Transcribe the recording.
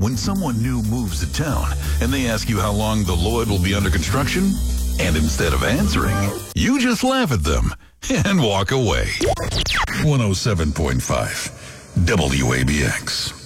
When someone new moves to town and they ask you how long the Lloyd will be under construction, and instead of answering, you just laugh at them and walk away. 107.5 WABX.